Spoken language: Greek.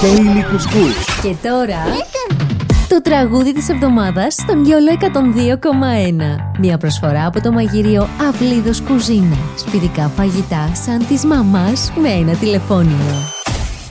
Daily Couscous. Και τώρα το τραγούδι της εβδομάδας στον YOLO 102,1. Μια προσφορά από το μαγείριο Αυλίδος Κουζίνα. Σπιτικά φαγητά σαν της μαμάς με ένα τηλεφώνημα.